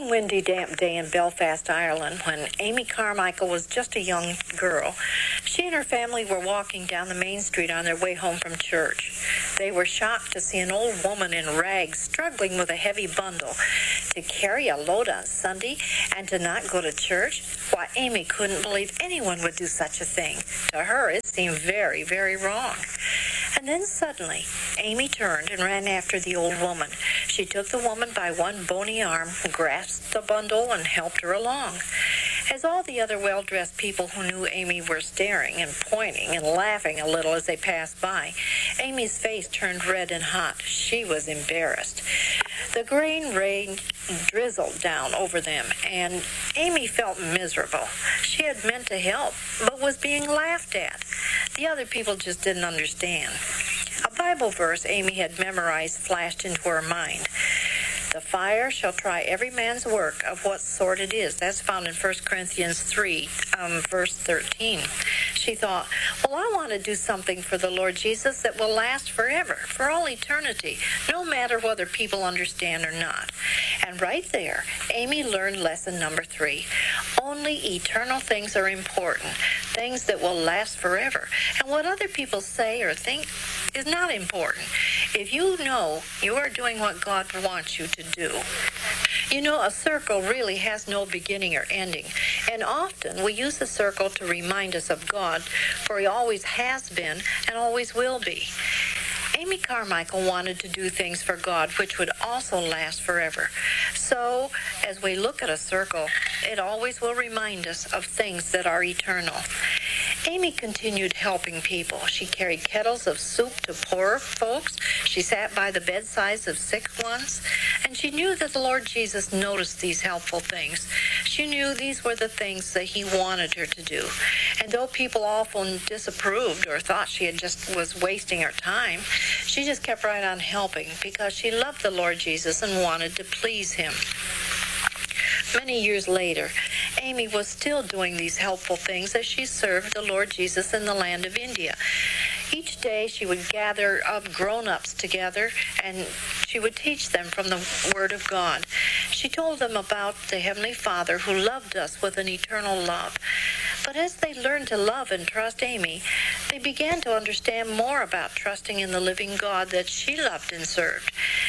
One windy, damp day in Belfast, Ireland, when Amy Carmichael was just a young girl, she and her family were walking down the main street on their way home from church. They were shocked to see an old woman in rags struggling with a heavy bundle. To carry a load on Sunday and to not go to church? Why, Amy couldn't believe anyone would do such a thing. To her, it seemed very, very wrong. And then suddenly, Amy turned and ran after the old woman. She took the woman by one bony arm, grasped the bundle, and helped her along. As all the other well-dressed people who knew Amy were staring and pointing and laughing a little as they passed by, Amy's face turned red and hot. She was embarrassed. The rain drizzled down over them, and Amy felt miserable. She had meant to help, but was being laughed at. The other people just didn't understand. A Bible verse Amy had memorized flashed into her mind. The fire shall try every man's work of what sort it is. That's found in 1 Corinthians 3, verse 13. She thought, well, I want to do something for the Lord Jesus that will last forever, for all eternity, no matter whether people understand or not. And right there, Amy learned lesson number 3. Only eternal things are important, things that will last forever. And what other people say or think is not important. If you know you are doing what God wants you to do. You know, a circle really has no beginning or ending, and often we use the circle to remind us of God, for He always has been and always will be. Amy Carmichael wanted to do things for God which would also last forever. So, as we look at a circle, it always will remind us of things that are eternal. Amy continued helping people. She carried kettles of soup to poor folks. She sat by the bedsides of sick ones. And she knew that the Lord Jesus noticed these helpful things. She knew these were the things that He wanted her to do. And though people often disapproved or thought she was wasting her time, she just kept right on helping because she loved the Lord Jesus and wanted to please Him. Many years later, Amy was still doing these helpful things as she served the Lord Jesus in the land of India. Each day she would gather up grown-ups together and she would teach them from the Word of God. She told them about the Heavenly Father who loved us with an eternal love. But as they learned to love and trust Amy, they began to understand more about trusting in the living God that she loved and served.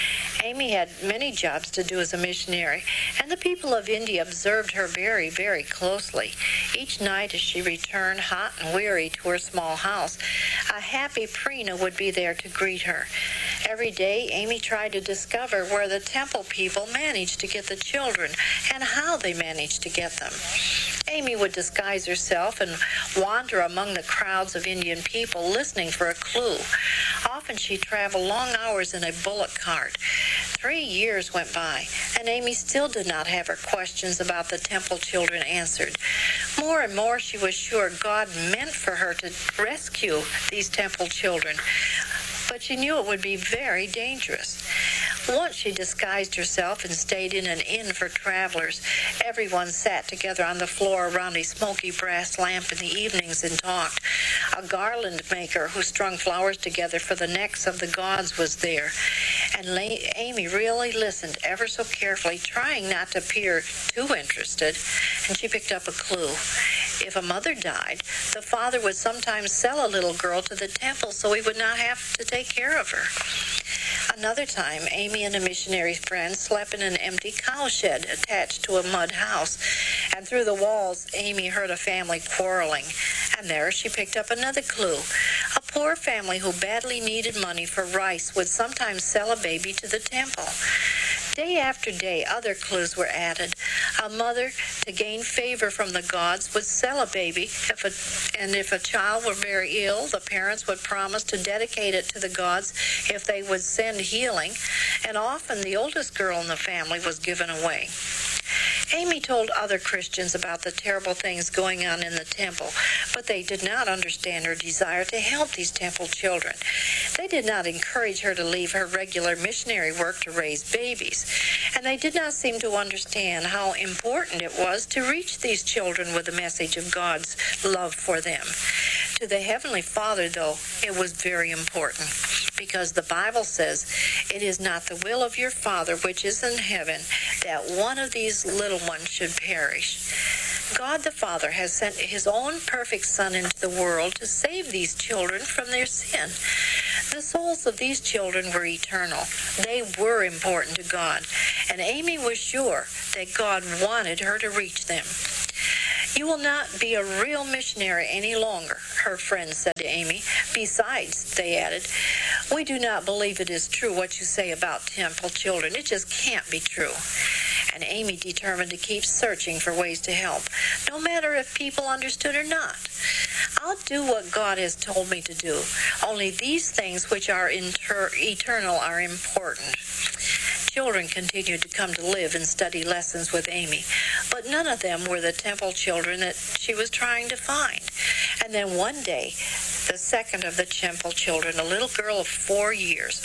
Amy had many jobs to do as a missionary, and the people of India observed her very, very closely. Each night as she returned hot and weary to her small house, a happy Preena would be there to greet her. Every day, Amy tried to discover where the temple people managed to get the children and how they managed to get them. Amy would disguise herself and wander among the crowds of Indian people listening for a clue. Often she traveled long hours in a bullock cart. 3 years went by, and Amy still did not have her questions about the temple children answered. More and more she was sure God meant for her to rescue these temple children, but she knew it would be very dangerous. Once she disguised herself and stayed in an inn for travelers. Everyone sat together on the floor around a smoky brass lamp in the evenings and talked. A garland maker who strung flowers together for the necks of the gods was there. And Amy really listened ever so carefully, trying not to appear too interested, and she picked up a clue. If a mother died, the father would sometimes sell a little girl to the temple so he would not have to take care of her. Another time, Amy and a missionary friend slept in an empty cowshed attached to a mud house, and through the walls, Amy heard a family quarreling, and there she picked up another clue. A poor family who badly needed money for rice would sometimes sell a baby to the temple. Day after day, other clues were added. A mother, to gain favor from the gods, would sell a baby, if a child were very ill, the parents would promise to dedicate it to the gods if they would send healing, and often the oldest girl in the family was given away. Amy told other Christians about the terrible things going on in the temple, but they did not understand her desire to help these temple children. They did not encourage her to leave her regular missionary work to raise babies, and they did not seem to understand how important it was to reach these children with the message of God's love for them. To the Heavenly Father, though, it was very important. because the Bible says, "It is not the will of your Father which is in heaven that one of these little ones should perish." God the Father has sent his own perfect Son into the world to save these children from their sin. The souls of these children were eternal. They were important to God, and Amy was sure that God wanted her to reach them. "You will not be a real missionary any longer," her friends said to Amy. "Besides," they added, "we do not believe it is true what you say about temple children. It just can't be true." And Amy determined to keep searching for ways to help, no matter if people understood or not. "I'll do what God has told me to do. Only these things which are eternal are important." Children continued to come to live and study lessons with Amy, but none of them were the temple children that she was trying to find. And then one day, the second of the temple children, a little girl of 4 years,